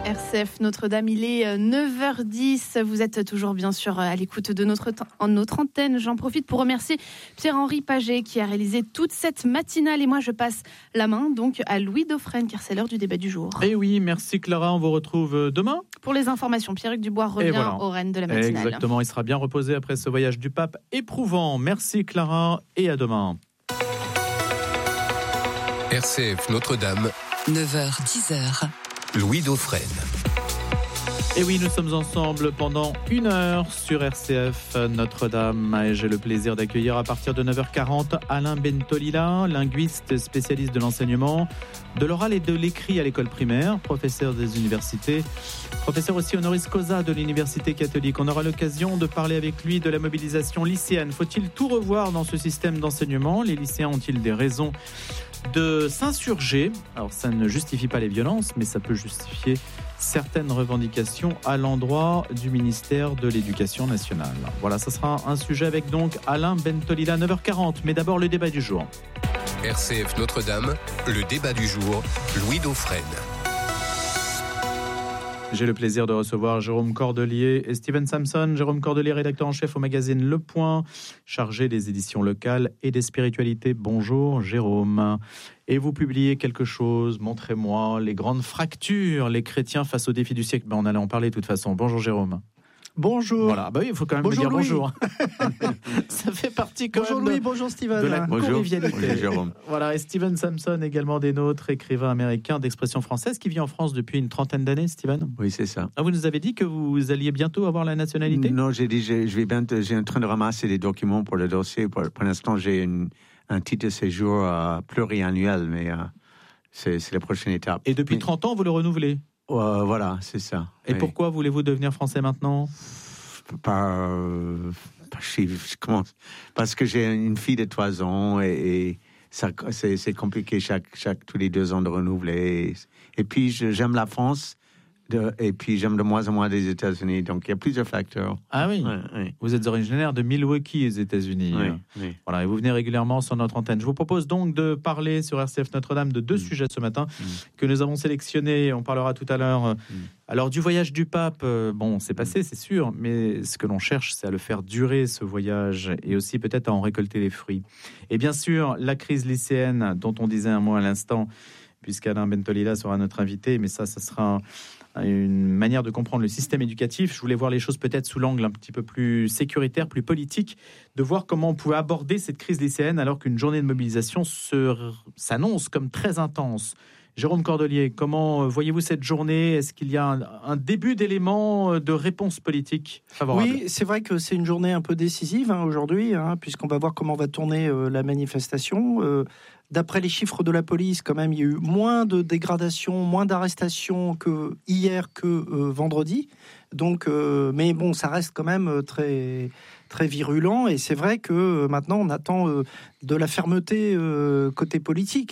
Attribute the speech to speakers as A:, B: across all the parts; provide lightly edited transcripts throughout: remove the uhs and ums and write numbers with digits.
A: RCF Notre-Dame, il est 9h10. Vous êtes toujours bien sûr à l'écoute de notre antenne. J'en profite pour remercier Pierre-Henri Paget qui a réalisé toute cette matinale. Et moi, je passe la main donc à Louis Dauphren car c'est l'heure du débat du jour.
B: Et oui, merci Clara. On vous retrouve demain.
A: Pour les informations, Pierre-Hugues Dubois revient aux rênes de la matinale.
B: Exactement, il sera bien reposé après ce voyage du pape éprouvant. Merci Clara et à demain.
C: RCF Notre-Dame,
D: 9h-10h.
C: Louis Dauphren.
B: Et oui, nous sommes ensemble pendant 1 heure sur RCF Notre-Dame. Et j'ai le plaisir d'accueillir à partir de 9h40 Alain Bentolila, linguiste spécialiste de l'enseignement, de l'oral et de l'écrit à l'école primaire, professeur des universités, professeur aussi honoris causa de l'Université catholique. On aura l'occasion de parler avec lui de la mobilisation lycéenne. Faut-il tout revoir dans ce système d'enseignement ? Les lycéens ont-ils des raisons de s'insurger? Alors ça ne justifie pas les violences, mais ça peut justifier certaines revendications à l'endroit du ministère de l'Éducation nationale. Voilà, ça sera un sujet avec donc Alain Bentolila, 9h40. Mais d'abord le débat du jour.
C: RCF Notre-Dame, le débat du jour, Louis Dauphren.
B: J'ai le plaisir de recevoir Jérôme Cordelier et Steven Samson. Jérôme Cordelier, rédacteur en chef au magazine Le Point, chargé des éditions locales et des spiritualités. Bonjour Jérôme. Et vous publiez quelque chose, montrez-moi, les grandes fractures, les chrétiens face aux défis du siècle. On allait en parler de toute façon. Bonjour Jérôme.
E: Bonjour.
B: Voilà, bah oui, il faut quand même
E: bonjour
B: me dire
E: Louis.
B: bonjour. Ça fait partie quand
E: bonjour
B: même
E: Louis, bonjour Steven.
B: de la convivialité.
F: Bonjour Jérôme.
B: Voilà, et Steven Samson, également des nôtres, écrivain américain d'expression française qui vit en France depuis une trentaine d'années, Steven.
F: Oui, c'est ça.
B: Ah, vous nous avez dit que vous alliez bientôt avoir la nationalité ?
F: Non, j'ai dit, j'ai en train de ramasser des documents pour le dossier. Pour l'instant, j'ai un titre de séjour pluriannuel, mais c'est la prochaine étape.
B: Et depuis 30 ans, vous le renouvelez ?
F: Voilà, c'est ça.
B: Et
F: oui.
B: Pourquoi voulez-vous devenir français maintenant ? Parce que j'ai une fille de 3 ans et ça, c'est compliqué tous les 2 ans de renouveler. Et puis, j'aime la France. Et puis j'aime de moins en moins les États-Unis, donc il y a plusieurs facteurs. Ah oui,
F: oui.
B: Vous êtes originaire de Milwaukee, aux États-Unis.
F: Oui.
B: Voilà, et vous venez régulièrement sur notre antenne. Je vous propose donc de parler sur RCF Notre-Dame de 2 sujets ce matin que nous avons sélectionnés. On parlera tout à l'heure. Alors du voyage du pape, bon, c'est passé, c'est sûr, mais ce que l'on cherche, c'est à le faire durer, ce voyage, et aussi peut-être à en récolter les fruits. Et bien sûr, la crise lycéenne, dont on disait un mot à l'instant, puisqu'Alain Bentolila sera notre invité, mais ça sera une manière de comprendre le système éducatif. Je voulais voir les choses peut-être sous l'angle un petit peu plus sécuritaire, plus politique, de voir comment on pouvait aborder cette crise lycéenne alors qu'une journée de mobilisation s'annonce comme très intense. Jérôme Cordelier, comment voyez-vous cette journée ? Est-ce qu'il y a un début d'éléments de réponse politique favorable ?
E: Oui, c'est vrai que c'est une journée un peu décisive aujourd'hui, puisqu'on va voir comment va tourner la manifestation. D'après les chiffres de la police, quand même, il y a eu moins de dégradations, moins d'arrestations que hier, que vendredi. Donc, mais bon, ça reste quand même très, très virulent. Et c'est vrai que maintenant, on attend de la fermeté côté politique.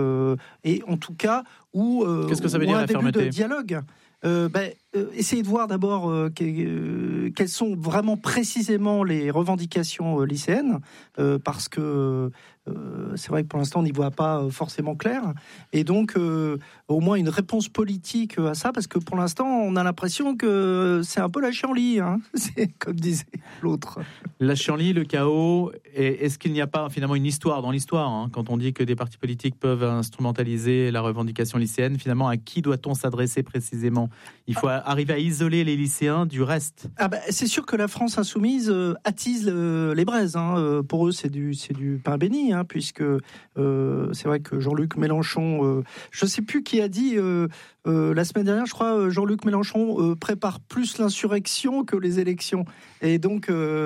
E: Et en tout cas,
B: qu'est-ce que ça veut dire,
E: un
B: la
E: début
B: fermeté ?
E: de dialogue. Essayez de voir d'abord quelles sont vraiment précisément les revendications lycéennes, parce que c'est vrai que pour l'instant on n'y voit pas forcément clair, et donc au moins une réponse politique à ça, parce que pour l'instant on a l'impression que c'est un peu la chienlit, c'est comme disait l'autre.
B: La chienlit, le chaos, et est-ce qu'il n'y a pas finalement une histoire dans l'histoire, quand on dit que des partis politiques peuvent instrumentaliser la revendication lycéenne, finalement à qui doit-on s'adresser précisément ? Il faut arriver à isoler les lycéens du reste.
E: C'est sûr que la France insoumise attise les braises. Pour eux, c'est du pain béni, puisque c'est vrai que Jean-Luc Mélenchon, je ne sais plus qui a dit la semaine dernière, je crois, Jean-Luc Mélenchon prépare plus l'insurrection que les élections. Et donc,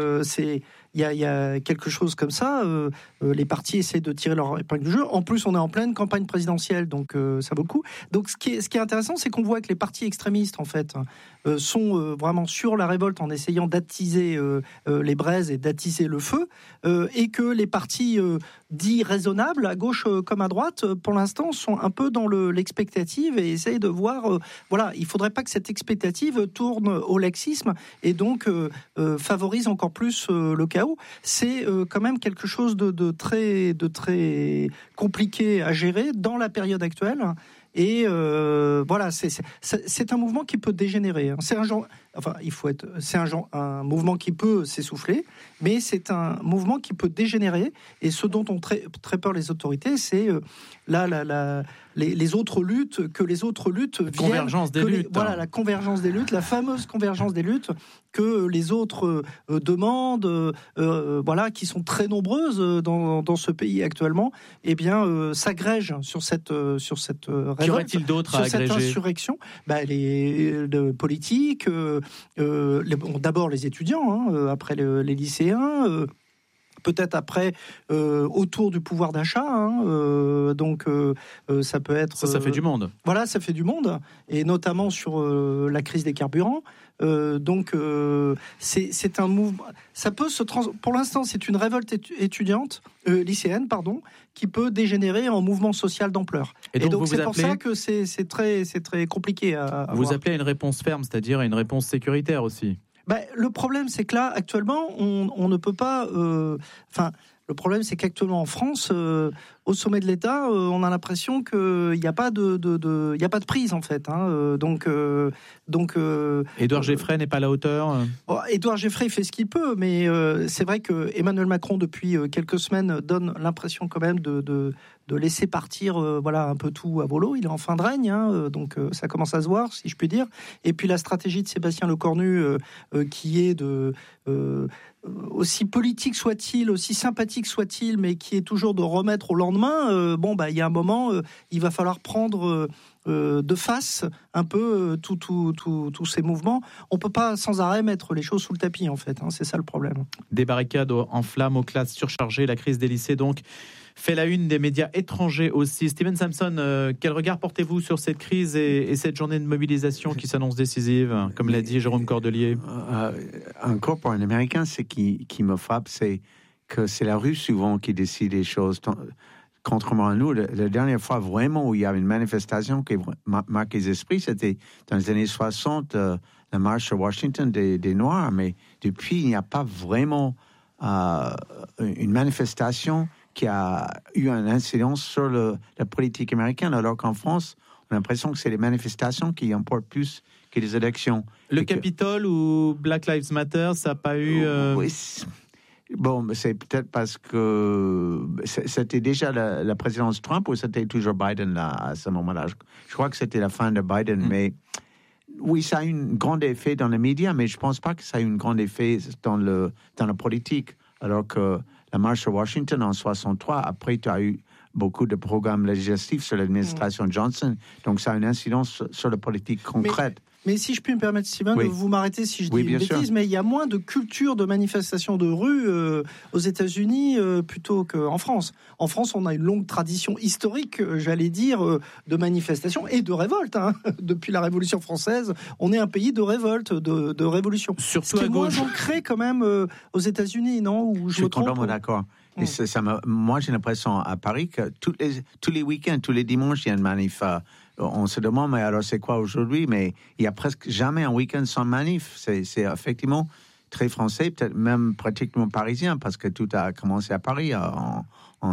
E: il y a quelque chose comme ça. Les partis essaient de tirer leur épingle du jeu. En plus, on est en pleine campagne présidentielle, donc ça vaut le coup. Donc, ce qui est intéressant, c'est qu'on voit que les partis extrémistes, en fait, sont vraiment sur la révolte en essayant d'attiser les braises et d'attiser le feu, et que les partis dits raisonnables, à gauche comme à droite, pour l'instant, sont un peu dans l'expectative et essayent de voir. Il ne faudrait pas que cette expectative tourne au laxisme et donc favorise encore plus le chaos. C'est quand même quelque chose de très compliqué à gérer dans la période actuelle. Et voilà, c'est un mouvement qui peut dégénérer. Hein. C'est un genre, enfin, c'est un mouvement qui peut s'essouffler, mais c'est un mouvement qui peut dégénérer. Et ce dont ont très peur les autorités, c'est les autres luttes, que les autres luttes viennent,
B: convergence des luttes.
E: Voilà, la convergence des luttes, la fameuse convergence des luttes que les autres demandent, voilà, qui sont très nombreuses dans ce pays actuellement, eh bien, s'agrègent sur cette révolte.
B: Qu'y aurait-il d'autre à agréger ?
E: Cette insurrection, les politiques, d'abord les étudiants, hein, après les lycéens. Peut-être après, autour du pouvoir d'achat. Hein, donc, ça peut être...
B: Ça fait du monde.
E: Voilà, ça fait du monde. Et notamment sur la crise des carburants. Donc, c'est un mouvement... Ça peut pour l'instant, c'est une révolte étudiante, lycéenne, pardon, qui peut dégénérer en mouvement social d'ampleur. Et donc c'est pour ça que c'est très compliqué à
B: vous
E: voir.
B: appelez à une réponse ferme, c'est-à-dire à une réponse sécuritaire aussi.
E: Le problème, c'est que là, actuellement, on ne peut pas... le problème, c'est qu'actuellement, en France, au sommet de l'État, on a l'impression qu'il n'y a pas il y a pas de prise, en fait. Hein, donc,
B: Édouard Geffray n'est pas à la hauteur.
E: Édouard Geffray fait ce qu'il peut, mais c'est vrai que Emmanuel Macron, depuis quelques semaines, donne l'impression quand même de laisser partir un peu tout à volo. Il est en fin de règne, hein, donc ça commence à se voir, si je puis dire. Et puis la stratégie de Sébastien Lecornu, qui est aussi politique soit-il, aussi sympathique soit-il, mais qui est toujours de remettre au lendemain, il y a un moment, il va falloir prendre de face un peu tous ces mouvements. On ne peut pas sans arrêt mettre les choses sous le tapis, en fait. Hein, c'est ça le problème.
B: Des barricades en flammes, aux classes surchargées, la crise des lycées, donc, fait la une des médias étrangers aussi. Steven Samson, quel regard portez-vous sur cette crise et cette journée de mobilisation qui s'annonce décisive, comme l'a dit Jérôme Cordelier?
F: Encore pour un Américain, ce qui me frappe, c'est que c'est la rue souvent qui décide les choses. Contrairement à nous, la dernière fois vraiment où il y avait une manifestation qui marque les esprits, c'était dans les années 60, la marche à Washington des Noirs. Mais depuis, il n'y a pas vraiment une manifestation qui a eu une incidence sur la politique américaine, alors qu'en France, on a l'impression que c'est les manifestations qui emportent plus que les élections.
B: Le Capitole ou Black Lives Matter, ça n'a pas eu...
F: Oui, bon, c'est peut-être parce que c'était déjà la présidence Trump ou c'était toujours Biden là, à ce moment-là. Je crois que c'était la fin de Biden, mais oui, ça a eu un grand effet dans les médias, mais je ne pense pas que ça a eu un grand effet dans la politique. Alors que la marche à Washington en 63, après, tu as eu beaucoup de programmes législatifs sur l'administration Johnson, donc ça a une incidence sur la politique concrète.
E: Mais si je puis me permettre, Steven, vous m'arrêtez si je dis une bêtise, mais il y a moins de culture de manifestation de rue aux États-Unis plutôt qu'en France. En France, on a une longue tradition historique, j'allais dire, de manifestation et de révolte. Hein. Depuis la Révolution française, on est un pays de révolte, de révolution.
B: Surtout
E: à gauche. Moins ancré quand même aux États-Unis, non? Ou je me trompe?
F: Complètement d'accord. Et moi, j'ai l'impression à Paris que tous les week-ends, tous les dimanches, il y a une manif. On se demande, mais alors c'est quoi aujourd'hui? Mais il n'y a presque jamais un week-end sans manif. C'est effectivement très français, peut-être même pratiquement parisien, parce que tout a commencé à Paris en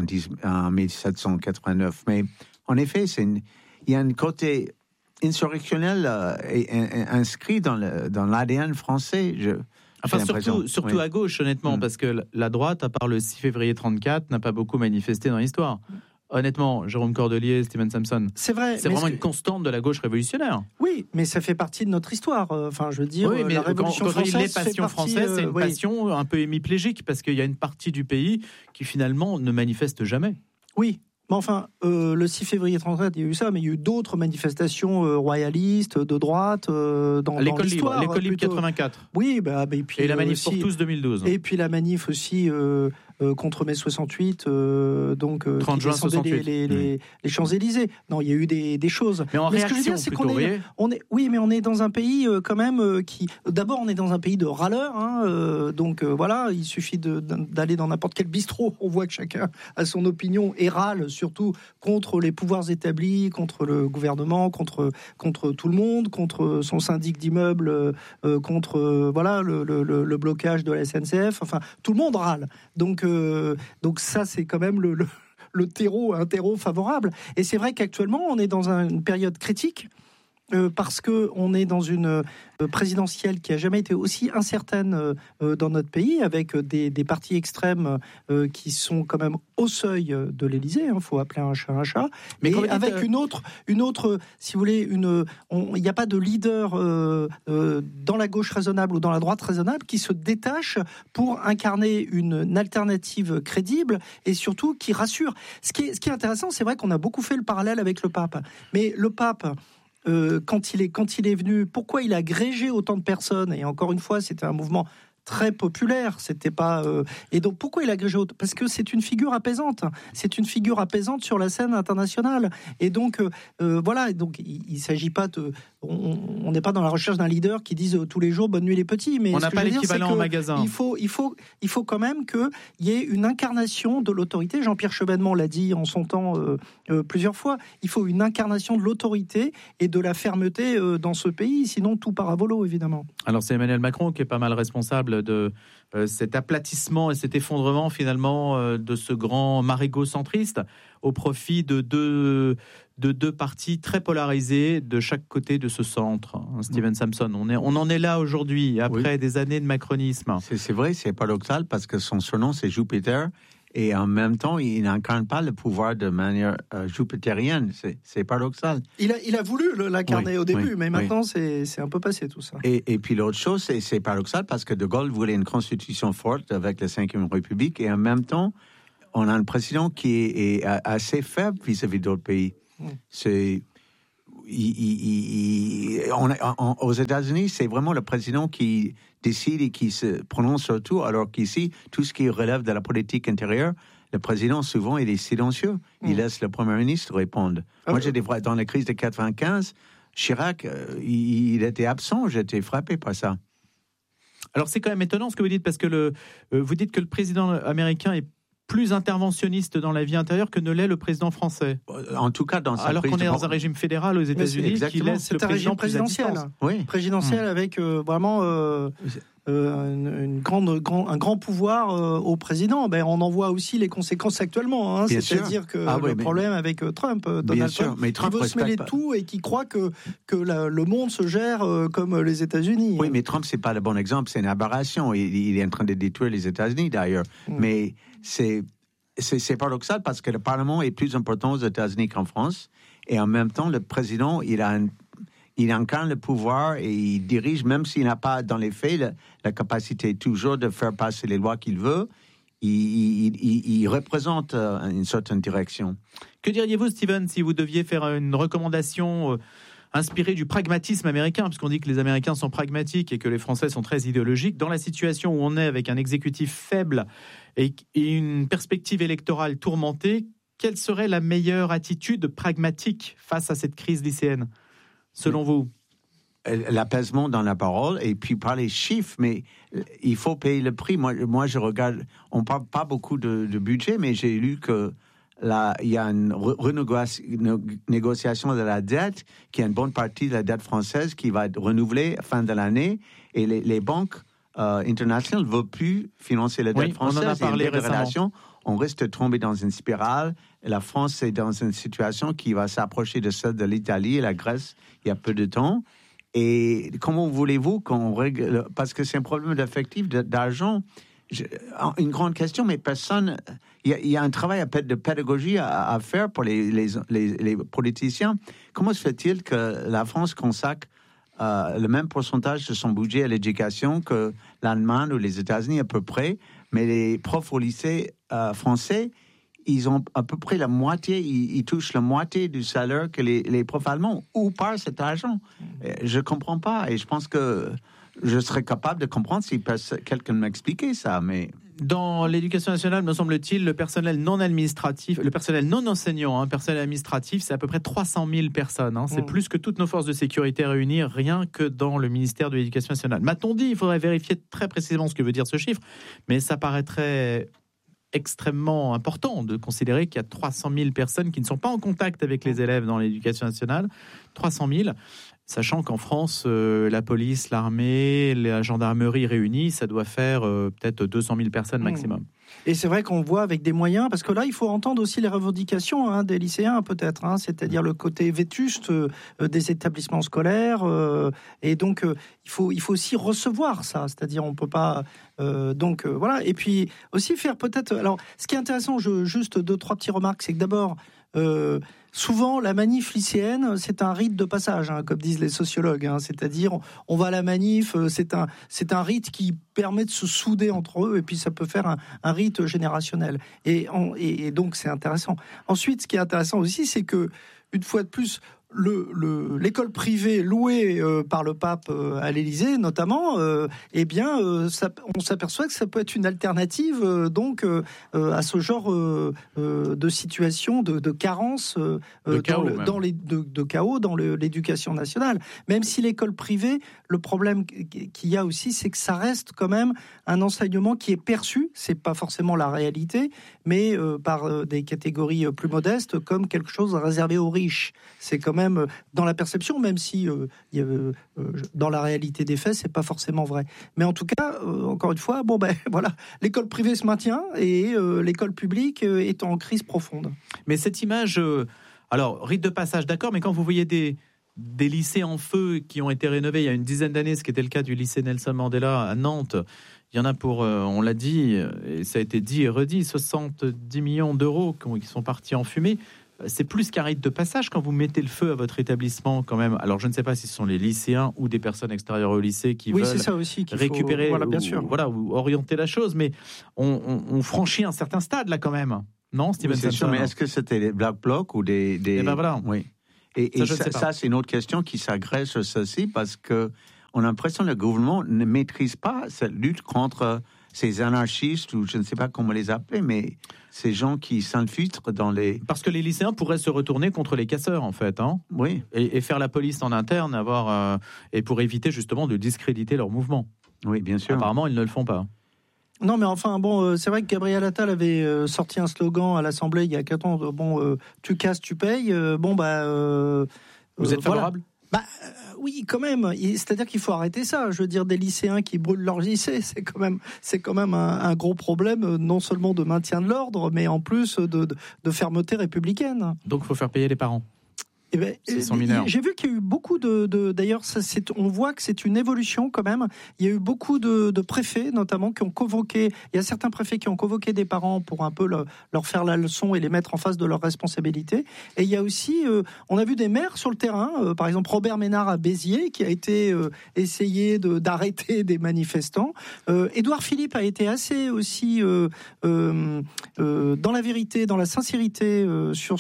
F: 1789. Mais en effet, il y a un côté insurrectionnel inscrit dans l'ADN français.
B: Surtout à gauche, honnêtement, parce que la droite, à part le 6 février 34, n'a pas beaucoup manifesté dans l'histoire. Honnêtement, Jérôme Cordelier, Steven Samson,
E: c'est vrai.
B: C'est vraiment une constante de la gauche révolutionnaire.
E: Oui, mais ça fait partie de notre histoire. Enfin, je veux dire,
B: mais
E: la Révolution française,
B: les passions françaises, c'est une passion un peu hémiplégique, parce qu'il y a une partie du pays qui finalement ne manifeste jamais.
E: Oui. Mais enfin, le 6 février 34, il y a eu ça, mais il y a eu d'autres manifestations royalistes, de droite, dans l'histoire.
B: L'école libre 84.
E: Oui, et puis...
B: Et la manif pour tous 2012.
E: Et puis la manif aussi contre mai 68,
B: 30 juin 68.
E: Les Champs-Élysées. Non, il y a eu des choses.
B: Mais en réaction,
E: ce que je veux dire, c'est qu'on est... Oui, mais on est dans un pays quand même qui... D'abord, on est dans un pays de râleurs. Hein, voilà, il suffit d'aller dans n'importe quel bistrot. On voit que chacun a son opinion et râle, surtout contre les pouvoirs établis, contre le gouvernement, contre tout le monde, contre son syndic d'immeubles, contre le blocage de la SNCF. Enfin, tout le monde râle. Donc ça, c'est quand même un terreau favorable. Et c'est vrai qu'actuellement, on est dans une période critique. Parce qu'on est dans une présidentielle qui n'a jamais été aussi incertaine dans notre pays, avec des partis extrêmes qui sont quand même au seuil de l'Élysée, il faut appeler un chat un chat, mais avec une autre, si vous voulez, il n'y a pas de leader dans la gauche raisonnable ou dans la droite raisonnable qui se détache pour incarner une alternative crédible et surtout qui rassure. Ce qui est intéressant, c'est vrai qu'on a beaucoup fait le parallèle avec le pape, mais le pape... quand il est venu, pourquoi il a agrégé autant de personnes? Et encore une fois, c'était un mouvement très populaire, c'était pas et donc pourquoi il a agrégé autant? Parce que c'est une figure apaisante sur la scène internationale, et donc voilà, donc il s'agit pas de, on n'est pas dans la recherche d'un leader qui dise tous les jours bonne nuit les petits, mais
B: on n'a pas l'équivalent en magasin.
E: Il faut quand même qu'il y ait une incarnation de l'autorité. Jean-Pierre Chevènement l'a dit en son temps plusieurs fois, il faut une incarnation de l'autorité et de la fermeté dans ce pays, sinon tout part à volo, évidemment.
B: Alors c'est Emmanuel Macron qui est pas mal responsable de cet aplatissement et cet effondrement finalement de ce grand marigot centriste au profit de deux partis très polarisés de chaque côté de ce centre. Steven Samson, on en est là aujourd'hui après des années de macronisme.
F: C'est vrai, c'est paradoxal parce que son surnom c'est Jupiter. Et en même temps, il n'incarne pas le pouvoir de manière jupitérienne. C'est paradoxal.
E: Il a voulu l'incarner au début, mais maintenant, c'est un peu passé tout ça.
F: Et puis l'autre chose, c'est paradoxal parce que De Gaulle voulait une constitution forte avec la Ve République. Et en même temps, on a un président qui est assez faible vis-à-vis d'autres pays. Aux États-Unis, c'est vraiment le président qui décide et qui se prononce sur tout, alors qu'ici, tout ce qui relève de la politique intérieure, le président, souvent, il est silencieux. Il laisse le Premier ministre répondre. Moi, dans la crise de 95, Chirac, il était absent. J'étais frappé par ça.
B: Alors, c'est quand même étonnant ce que vous dites, parce que vous dites que le président américain est plus interventionniste dans la vie intérieure que ne l'est le président français.
F: En tout cas,
B: alors qu'on est dans un régime fédéral aux États-Unis qui laisse le président présidentiel.
E: Présidentiel avec vraiment un grand pouvoir au président. On en voit aussi les conséquences actuellement. C'est-à-dire que le problème avec Trump, Donald Trump, qui veut se mêler de tout et qui croit que le monde se gère comme les États-Unis.
F: Oui, mais Trump, c'est pas le bon exemple. C'est une aberration. Il est en train de détruire les États-Unis, d'ailleurs. Mais c'est paradoxal parce que le Parlement est plus important aux États-Unis qu'en France. Et en même temps, le président, il incarne le pouvoir et il dirige, même s'il n'a pas, dans les faits, la capacité toujours de faire passer les lois qu'il veut. Il représente une certaine direction.
B: Que diriez-vous, Steven, si vous deviez faire une recommandation inspirée du pragmatisme américain, puisqu'on dit que les Américains sont pragmatiques et que les Français sont très idéologiques, dans la situation où on est avec un exécutif faible et une perspective électorale tourmentée, quelle serait la meilleure attitude pragmatique face à cette crise lycéenne, selon vous?
F: L'apaisement dans la parole et puis par les chiffres, mais il faut payer le prix. Moi je regarde, on parle pas beaucoup de budget, mais j'ai lu que il y a une renégociation de la dette, qui est une bonne partie de la dette française qui va être renouvelée à la fin de l'année, et les banques internationales ne veulent plus financer la dette française.
B: On en a parlé récemment.
F: On risque de tomber dans une spirale. Et la France est dans une situation qui va s'approcher de celle de l'Italie et la Grèce il y a peu de temps. Et comment voulez-vous qu'on règle? Parce que c'est un problème d'effectif, d'argent. Une grande question, mais personne... Il y a un travail de pédagogie à faire pour les politiciens. Comment se fait-il que la France consacre le même pourcentage de son budget à l'éducation que l'Allemagne ou les États-Unis à peu près, mais les profs au lycée français, ils ont à peu près la moitié, ils touchent la moitié du salaire que les profs allemands. Où part cet argent? Je ne comprends pas, et je pense que je serais capable de comprendre si quelqu'un m'expliquait ça, mais...
B: Dans l'éducation nationale, me semble-t-il, le personnel non administratif, le personnel non enseignant, personnel administratif, c'est à peu près 300 000 personnes. C'est plus que toutes nos forces de sécurité réunies, rien que dans le ministère de l'Éducation nationale. M'a-t-on dit, il faudrait vérifier très précisément ce que veut dire ce chiffre, mais ça paraîtrait extrêmement important de considérer qu'il y a 300 000 personnes qui ne sont pas en contact avec les élèves dans l'éducation nationale. 300 000. Sachant qu'en France, la police, l'armée, la gendarmerie réunis, ça doit faire peut-être 200 000 personnes maximum.
E: Et c'est vrai qu'on voit avec des moyens, parce que là, il faut entendre aussi les revendications des lycéens, peut-être, c'est-à-dire le côté vétuste des établissements scolaires. Et donc, il faut aussi recevoir ça, c'est-à-dire on peut pas... voilà. Et puis aussi faire peut-être... Alors, ce qui est intéressant, juste 2-3 petites remarques, c'est que d'abord... souvent, la manif lycéenne, c'est un rite de passage, comme disent les sociologues. C'est-à-dire, on va à la manif, c'est un rite qui permet de se souder entre eux, et puis ça peut faire un rite générationnel. Et donc, c'est intéressant. Ensuite, ce qui est intéressant aussi, c'est que, une fois de plus, l'école privée louée par le pape à l'Élysée, notamment, on s'aperçoit que ça peut être une alternative à ce genre de situation de carence, de chaos dans l'éducation nationale. Même si l'école privée, le problème qu'il y a aussi, c'est que ça reste quand même un enseignement qui est perçu, c'est pas forcément la réalité, mais par des catégories plus modestes comme quelque chose réservé aux riches. C'est quand même dans la perception, même si dans la réalité des faits, c'est pas forcément vrai. Mais en tout cas, encore une fois, voilà, l'école privée se maintient et l'école publique est en crise profonde.
B: Mais cette image, alors rite de passage, d'accord, mais quand vous voyez des lycées en feu qui ont été rénovés il y a une dizaine d'années, ce qui était le cas du lycée Nelson Mandela à Nantes, il y en a pour, on l'a dit, et ça a été dit et redit, 70 millions d'euros qui sont partis en fumée. C'est plus qu'un rite de passage quand vous mettez le feu à votre établissement quand même. Alors je ne sais pas si ce sont les lycéens ou des personnes extérieures au lycée qui veulent
E: c'est ça aussi
B: récupérer
E: bien sûr.
B: Ou orienter la chose, mais on franchit un certain stade là quand même. Non, Steven Samson,
F: mais est-ce que c'était des Black Blocs ou des...
B: Eh ben voilà.
F: Oui. Et ça, c'est une autre question qui s'agrège sur ceci, parce qu'on a l'impression que le gouvernement ne maîtrise pas cette lutte contre ces anarchistes, ou je ne sais pas comment les appeler, mais ces gens qui s'infiltrent dans les...
B: Parce que les lycéens pourraient se retourner contre les casseurs, en fait.
F: Oui.
B: Et faire la police en interne, et pour éviter justement de discréditer leur mouvement.
F: Oui, bien sûr.
B: Apparemment, ils ne le font pas.
E: Non, mais enfin, c'est vrai que Gabriel Attal avait sorti un slogan à l'Assemblée il y a 4 ans, tu casses, tu payes.
B: Vous êtes favorable ?
E: Oui, quand même. C'est-à-dire qu'il faut arrêter ça. Je veux dire, des lycéens qui brûlent leur lycée, c'est quand même un gros problème, non seulement de maintien de l'ordre, mais en plus de fermeté républicaine.
B: Donc, il faut faire payer les parents.
E: J'ai vu qu'il y a eu beaucoup d'ailleurs, on voit que c'est une évolution quand même. Il y a eu beaucoup de préfets, notamment, qui ont convoqué. Il y a certains préfets qui ont convoqué des parents pour un peu leur faire la leçon et les mettre en face de leurs responsabilités. Et il y a aussi, on a vu des maires sur le terrain, par exemple Robert Ménard à Béziers, qui a été essayé d'arrêter des manifestants. Édouard Philippe a été assez aussi dans la vérité, dans la sincérité sur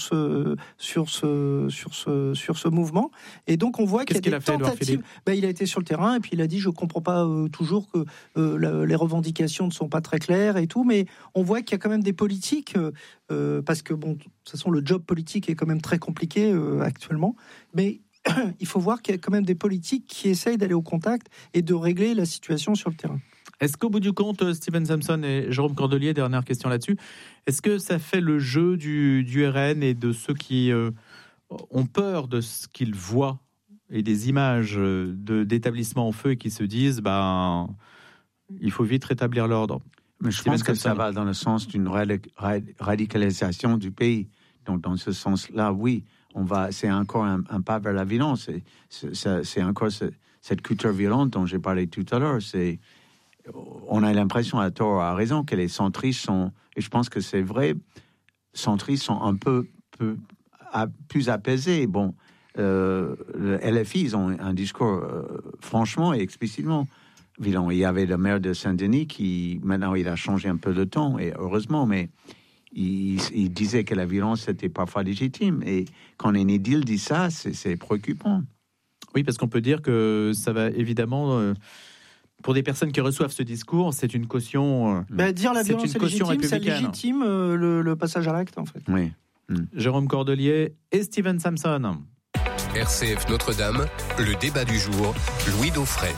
E: ce mouvement, et donc on voit qu'il y a des tentatives. Il a été sur le terrain et puis il a dit je comprends pas toujours que les revendications ne sont pas très claires et tout, mais on voit qu'il y a quand même des politiques parce que de toute façon le job politique est quand même très compliqué actuellement, mais il faut voir qu'il y a quand même des politiques qui essayent d'aller au contact et de régler la situation sur le terrain.
B: Est-ce qu'au bout du compte, Steven Samson et Jérôme Cordelier, dernière question là-dessus, est-ce que ça fait le jeu du RN et de ceux qui ont peur de ce qu'ils voient et des images d'établissements en feu et qui se disent il faut vite rétablir l'ordre?
F: Mais je pense que ça va dans le sens d'une radicalisation du pays. Donc dans ce sens-là, oui, c'est encore un pas vers la violence. C'est encore cette culture violente dont j'ai parlé tout à l'heure. On a l'impression, à tort ou à raison, que les centristes sont, et je pense que c'est vrai, centristes sont un peu plus apaisés. Le LFI, ils ont un discours franchement et explicitement violent. Il y avait le maire de Saint-Denis qui, maintenant, il a changé un peu de ton, et heureusement, mais il disait que la violence était parfois légitime. Et quand un édile dit ça, c'est préoccupant.
B: Oui, parce qu'on peut dire que ça va évidemment... pour des personnes qui reçoivent ce discours, c'est une caution.
E: Dire la violence est légitime, ça légitime le passage à l'acte, en fait.
F: Oui.
B: Jérôme Cordelier et Steven Samson.
C: RCF Notre-Dame, le débat du jour, Louis Dauphren.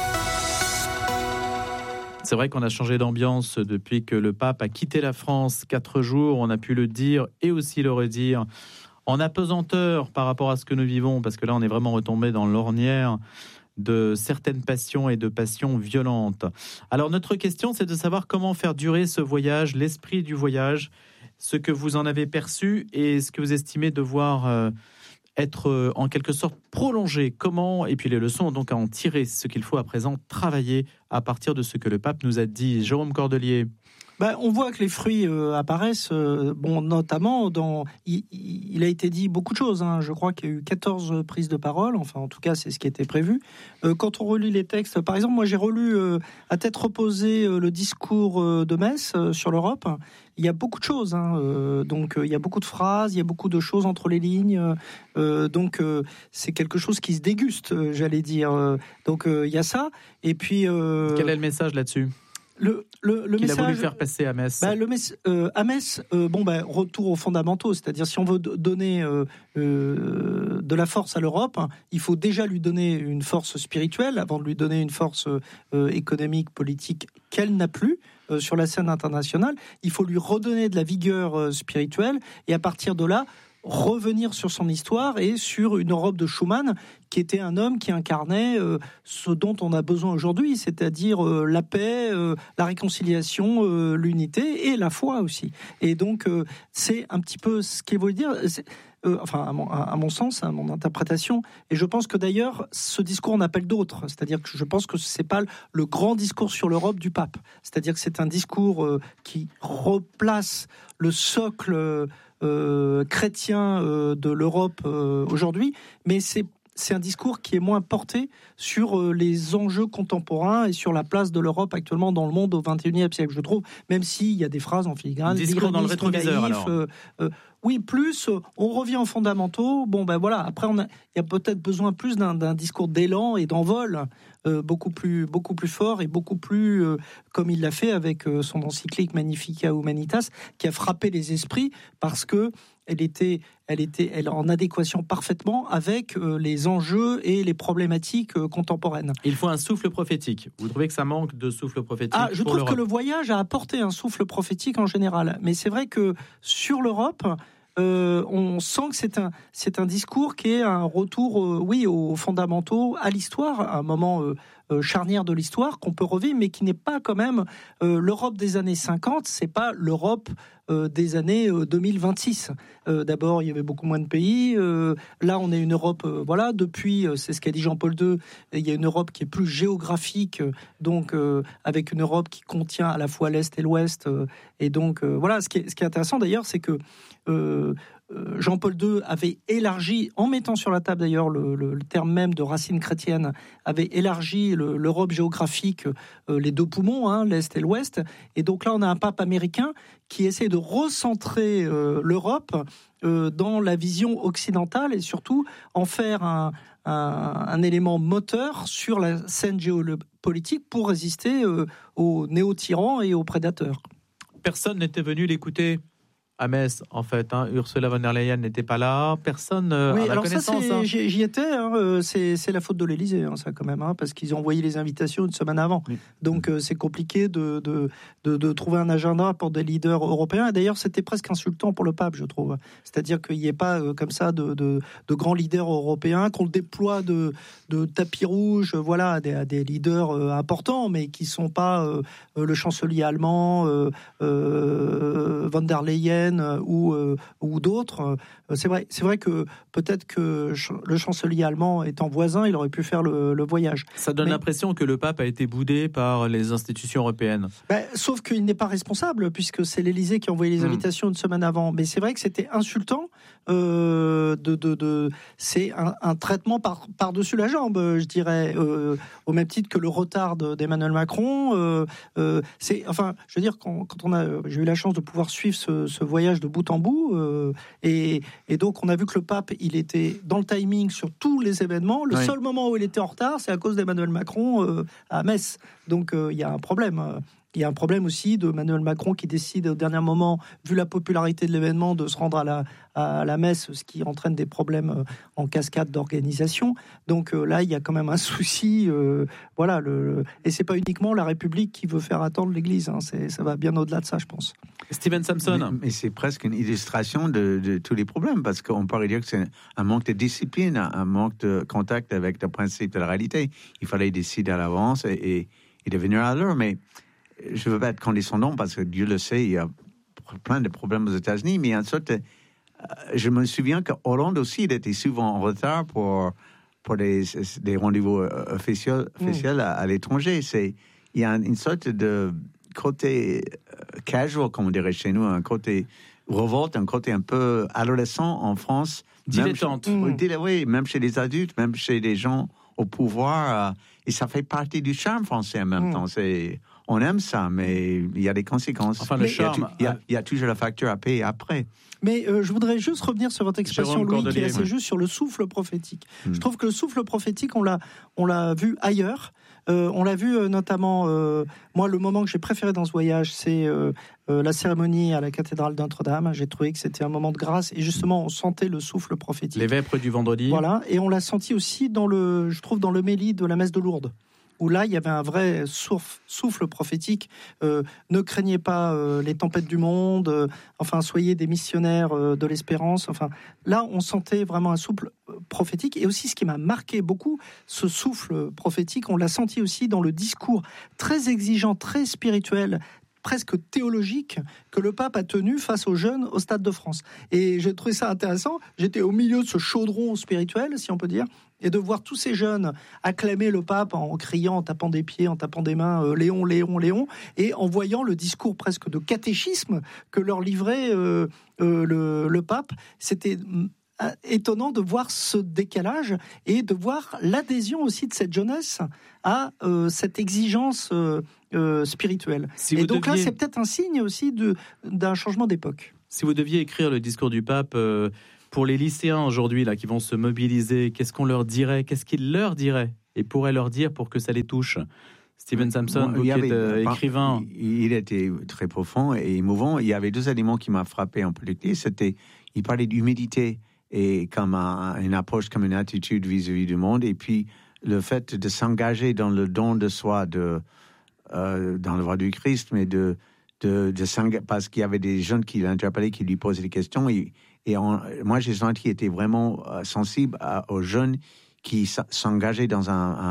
B: C'est vrai qu'on a changé d'ambiance depuis que le pape a quitté la France 4 jours. On a pu le dire et aussi le redire en apesanteur par rapport à ce que nous vivons, parce que là, on est vraiment retombé dans l'ornière de certaines passions et de passions violentes. Alors notre question, c'est de savoir comment faire durer ce voyage, l'esprit du voyage, ce que vous en avez perçu et ce que vous estimez devoir être en quelque sorte prolongé. Comment, et puis les leçons donc à en tirer, ce qu'il faut à présent travailler à partir de ce que le pape nous a dit. Jérôme Cordelier.
E: On voit que les fruits apparaissent, notamment dans... Il a été dit beaucoup de choses, hein. Je crois qu'il y a eu 14 prises de parole, enfin en tout cas c'est ce qui était prévu. Quand on relit les textes, par exemple, moi j'ai relu à tête reposée le discours de Metz sur l'Europe. Il y a beaucoup de choses, hein. Donc il y a beaucoup de phrases, il y a beaucoup de choses entre les lignes. Donc c'est quelque chose qui se déguste, j'allais dire. Donc il y a ça. Et puis...
B: Quel est le message là-dessus ?
E: Le
B: qu'il
E: message,
B: a voulu faire passer à Metz.
E: À Metz, retour aux fondamentaux, c'est-à-dire si on veut donner de la force à l'Europe, il faut déjà lui donner une force spirituelle avant de lui donner une force économique, politique qu'elle n'a plus sur la scène internationale. Il faut lui redonner de la vigueur spirituelle et à partir de là, revenir sur son histoire et sur une Europe de Schuman qui était un homme qui incarnait ce dont on a besoin aujourd'hui, c'est-à-dire la paix, la réconciliation, l'unité et la foi aussi. Et donc c'est un petit peu ce qu'il veut dire. À mon sens, à mon interprétation, et je pense que d'ailleurs ce discours en appelle d'autres, c'est-à-dire que je pense que c'est pas le grand discours sur l'Europe du pape, c'est-à-dire que c'est un discours qui replace le socle chrétien de l'Europe aujourd'hui, mais c'est un discours qui est moins porté sur les enjeux contemporains et sur la place de l'Europe actuellement dans le monde au XXIe siècle, je trouve, même s'il y a des phrases en filigrane.
B: Discours dans le rétroviseur, alors.
E: Oui, plus, on revient aux fondamentaux. Après, il y a peut-être besoin plus d'un discours d'élan et d'envol beaucoup plus fort et beaucoup plus, comme il l'a fait avec son encyclique Magnificat Humanitas, qui a frappé les esprits parce que elle était en adéquation parfaitement avec les enjeux et les problématiques contemporaines.
B: Il faut un souffle prophétique. Vous trouvez que ça manque de souffle prophétique ?
E: Je trouve que le voyage a apporté un souffle prophétique en général. Mais c'est vrai que sur l'Europe, on sent que c'est un discours qui est un retour, aux fondamentaux, à l'histoire, à un moment charnière de l'histoire qu'on peut revivre, mais qui n'est pas quand même l'Europe des années 50, c'est pas l'Europe des années 2026. D'abord, il y avait beaucoup moins de pays. Là, on est une Europe, depuis, c'est ce qu'a dit Jean-Paul II, il y a une Europe qui est plus géographique, donc avec une Europe qui contient à la fois l'Est et l'Ouest. Et donc, ce qui est intéressant d'ailleurs, c'est que Jean-Paul II avait élargi, en mettant sur la table d'ailleurs le terme même de racine chrétienne, avait élargi l'Europe géographique, les deux poumons, l'Est et l'Ouest. Et donc là, on a un pape américain qui essaie de recentrer l'Europe dans la vision occidentale et surtout en faire un élément moteur sur la scène géopolitique pour résister aux néo-tyrans et aux prédateurs.
B: Personne n'était venu l'écouter à Metz, en fait. Ursula von der Leyen n'était pas là. Personne à ma connaissance.
E: J'y étais. C'est la faute de l'Élysée, ça, quand même, parce qu'ils ont envoyé les invitations une semaine avant. Oui. Donc, c'est compliqué de trouver un agenda pour des leaders européens. Et d'ailleurs, c'était presque insultant pour le pape, je trouve. C'est-à-dire qu'il n'y ait pas, comme ça, de grands leaders européens, qu'on le déploie de tapis rouge, à des leaders importants, mais qui ne sont pas le chancelier allemand, von der Leyen, ou d'autres. C'est vrai que peut-être que le chancelier allemand étant voisin, il aurait pu faire le voyage.
B: Ça donne l'impression que le pape a été boudé par les institutions européennes.
E: Sauf qu'il n'est pas responsable, puisque c'est l'Élysée qui a envoyé les invitations une semaine avant. Mais c'est vrai que c'était insultant. C'est un traitement par-dessus la jambe, je dirais, au même titre que le retard d'Emmanuel Macron. J'ai eu la chance de pouvoir suivre ce voyage de bout en bout, et donc on a vu que le pape, il était dans le timing sur tous les événements. Le seul moment où il était en retard, c'est à cause d'Emmanuel Macron à Metz. Donc il y a un problème. Il y a un problème aussi de Emmanuel Macron qui décide au dernier moment, vu la popularité de l'événement, de se rendre à la messe, ce qui entraîne des problèmes en cascade d'organisation. Donc là, il y a quand même un souci. Voilà, et c'est pas uniquement la République qui veut faire attendre l'Église. Hein, ça va bien au-delà de ça, je pense.
B: Steven Samson.
F: Mais c'est presque une illustration de tous les problèmes, parce qu'on pourrait dire que c'est un manque de discipline, un manque de contact avec le principe de la réalité. Il fallait décider à l'avance et devenir à l'heure. Mais je ne veux pas être condescendant, parce que Dieu le sait, il y a plein de problèmes aux États-Unis, mais en sorte, je me souviens que Hollande aussi, il était souvent en retard pour des rendez-vous officiels à l'étranger. Il y a une sorte de côté casual, comme on dirait chez nous, un côté révolte, un côté un peu adolescent en France.
B: Dilettante.
F: Oui, même chez les adultes, même chez les gens au pouvoir. Et ça fait partie du charme français en même temps. On aime ça, mais il y a des conséquences.
B: Enfin, le charme.
F: Il y a toujours la facture à payer après.
E: Mais je voudrais juste revenir sur votre expression, Louis, qui est assez juste sur le souffle prophétique. Je trouve que le souffle prophétique, on l'a vu ailleurs. On l'a vu notamment, moi, le moment que j'ai préféré dans ce voyage, c'est la cérémonie à la cathédrale de Notre-Dame. J'ai trouvé que c'était un moment de grâce et justement, on sentait le souffle prophétique.
B: Les vêpres du vendredi.
E: Voilà, et on l'a senti aussi dans je trouve, dans le méli de la messe de Lourdes, où là, il y avait un vrai souffle prophétique. Ne craignez pas les tempêtes du monde, enfin, soyez des missionnaires de l'espérance. Enfin, là, on sentait vraiment un souffle prophétique. Et aussi, ce qui m'a marqué beaucoup, ce souffle prophétique, on l'a senti aussi dans le discours très exigeant, très spirituel, presque théologique, que le pape a tenu face aux jeunes au Stade de France. Et j'ai trouvé ça intéressant. J'étais au milieu de ce chaudron spirituel, si on peut dire, et de voir tous ces jeunes acclamer le pape en criant, en tapant des pieds, en tapant des mains, Léon, Léon, Léon, et en voyant le discours presque de catéchisme que leur livrait le pape. C'était étonnant de voir ce décalage et de voir l'adhésion aussi de cette jeunesse à cette exigence spirituelle. Et donc là, c'est peut-être un signe aussi d'un changement d'époque.
B: Si vous deviez écrire le discours du pape pour les lycéens aujourd'hui là, qui vont se mobiliser, qu'est-ce qu'on leur dirait? Qu'est-ce qu'il leur dirait et pourrait leur dire pour que ça les touche? Steven Samson, vous qui êtes écrivain.
F: Il était très profond et émouvant. Il y avait deux éléments qui m'ont frappé en particulier. Il parlait d'humilité et comme une approche, comme une attitude vis-à-vis du monde, et puis le fait de s'engager dans le don de soi, dans le voie du Christ, mais parce qu'il y avait des jeunes qui l'interpellaient, qui lui posaient des questions, moi j'ai senti qu'il était vraiment sensible aux jeunes qui s'engageaient dans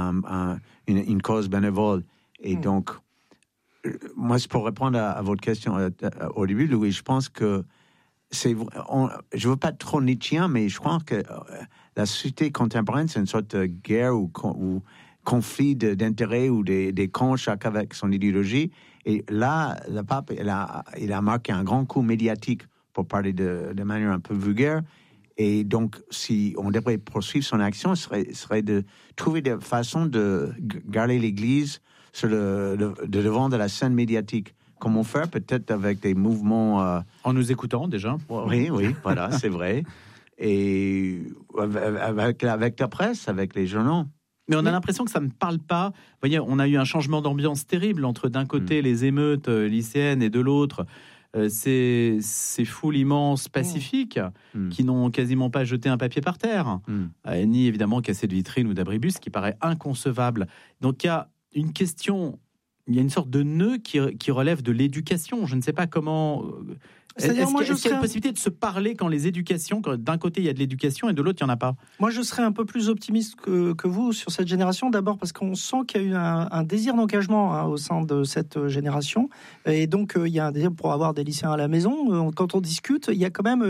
F: une cause bénévole. Et donc, moi, pour répondre à votre question au début, Louis, je pense que je ne veux pas être trop nietzschéen, mais je crois que la société contemporaine, c'est une sorte de guerre ou conflit d'intérêts ou des camps, chacun avec son idéologie. Et là, le pape, il a marqué un grand coup médiatique pour parler de manière un peu vulgaire. Et donc, si on devrait poursuivre son action, ce serait de trouver des façons de garder l'Église sur le devant de la scène médiatique. Comment faire, peut-être avec des mouvements...
B: En nous écoutant, déjà.
F: Oui, voilà, c'est vrai. Et avec la presse, avec les journaux.
B: Mais on a l'impression que ça ne parle pas. Vous voyez, on a eu un changement d'ambiance terrible entre, d'un côté, les émeutes lycéennes et de l'autre, ces foules immenses pacifiques qui n'ont quasiment pas jeté un papier par terre, ni évidemment cassé de vitrine ou d'abribus, ce qui paraît inconcevable. Donc il y a une question... Il y a une sorte de nœud qui relève de l'éducation. Je ne sais pas comment... Est-ce qu'il y a une possibilité de se parler quand d'un côté il y a de l'éducation et de l'autre il n'y en a pas? Moi
E: je serais un peu plus optimiste que vous sur cette génération, d'abord parce qu'on sent qu'il y a eu un désir d'engagement au sein de cette génération, et donc il y a un désir pour avoir des lycéens à la maison. Quand on discute, il y a quand même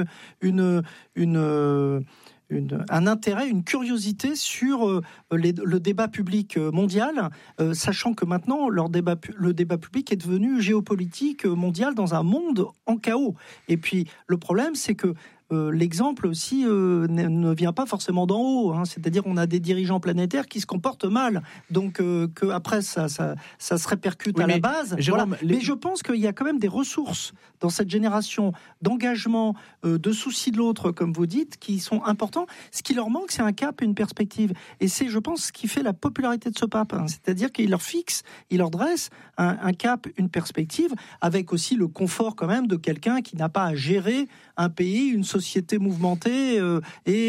E: un intérêt, une curiosité sur le débat public mondial, sachant que maintenant le débat public est devenu géopolitique mondial dans un monde en chaos. Et puis le problème, c'est que l'exemple aussi ne vient pas forcément d'en haut. Hein. C'est-à-dire on a des dirigeants planétaires qui se comportent mal, donc que après ça se répercute à la base.
B: Jérôme,
E: voilà. Mais je pense qu'il y a quand même des ressources dans cette génération d'engagement, de souci de l'autre, comme vous dites, qui sont importants. Ce qui leur manque, c'est un cap et une perspective. Et c'est, je pense, ce qui fait la popularité de ce pape. Hein. C'est-à-dire qu'il leur fixe, il leur dresse un cap, une perspective, avec aussi le confort quand même de quelqu'un qui n'a pas à gérer un pays, une société mouvementée dans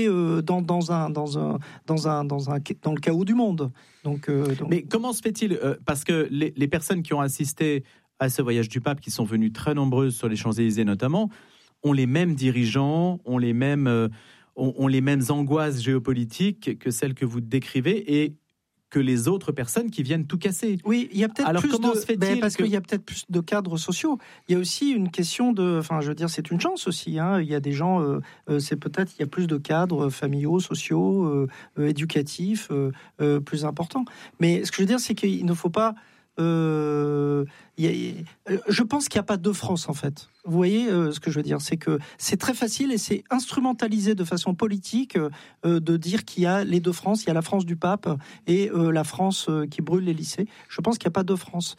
E: le chaos du monde. Donc...
B: Mais comment se fait-il parce que les personnes qui ont assisté à ce voyage du pape, qui sont venues très nombreuses sur les Champs-Élysées notamment, ont les mêmes dirigeants, ont les mêmes angoisses géopolitiques que celles que vous décrivez et que les autres personnes qui viennent tout casser.
E: Oui, il y a peut-être
B: alors,
E: plus
B: comment se fait-il
E: parce qu'il y a peut-être plus de cadres sociaux. Il y a aussi une question de... Enfin, je veux dire, c'est une chance aussi. Hein. Il y a des gens... c'est peut-être... Il y a plus de cadres familiaux, sociaux, éducatifs, plus importants. Mais ce que je veux dire, c'est qu'il ne faut pas... je pense qu'il n'y a pas deux France, en fait. Vous voyez ce que je veux dire, c'est que c'est très facile et c'est instrumentalisé de façon politique de dire qu'il y a les deux France, il y a la France du pape et la France qui brûle les lycées. Je pense qu'il n'y a pas deux France.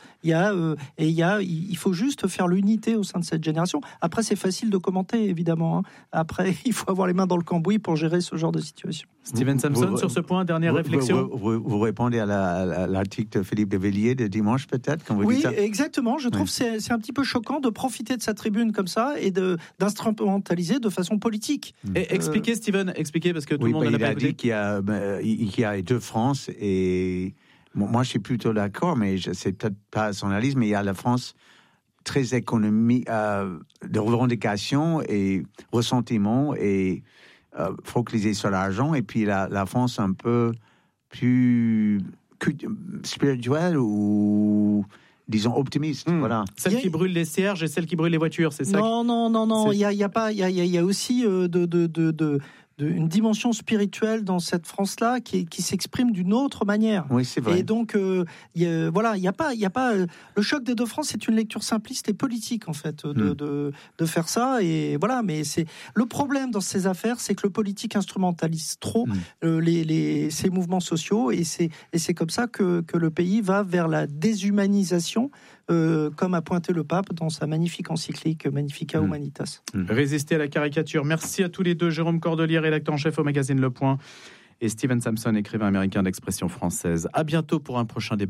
E: Il faut juste faire l'unité au sein de cette génération. Après, c'est facile de commenter, évidemment. Hein. Après, il faut avoir les mains dans le cambouis pour gérer ce genre de situation.
B: Steven Samson, sur ce point, dernière réflexion.
F: Vous répondez à l'article de Philippe de Villiers de dimanche, peut-être, quand vous dites ça.
E: Exactement. Je trouve que c'est un petit peu choquant de profiter de sa tribune comme ça et d'instrumentaliser de façon politique.
B: Et expliquez, Steven, parce que tout le monde en a pas écouté.
F: Il a dit qu'il y a deux France et moi je suis plutôt d'accord, mais c'est peut-être pas son analyse, mais il y a la France très économique, de revendications et ressentiment et focalisée sur l'argent, et puis la France un peu plus spirituelle ou disons optimiste, voilà.
B: Celle qui brûle les cierges et celle qui brûle les voitures, c'est ça?
E: Non. Il y a aussi une dimension spirituelle dans cette France-là qui s'exprime d'une autre manière.
F: Oui, c'est vrai.
E: Et donc, il y a pas le choc des deux France, c'est une lecture simpliste et politique en fait de faire ça. Et voilà, mais c'est le problème dans ces affaires, c'est que le politique instrumentalise trop ces mouvements sociaux, et c'est comme ça que le pays va vers la déshumanisation. Comme a pointé le pape dans sa magnifique encyclique Magnificat Humanitas.
B: Résister à la caricature. Merci à tous les deux. Jérôme Cordelier, rédacteur en chef au magazine Le Point, et Steven Samson, écrivain américain d'expression française. À bientôt pour un prochain débat.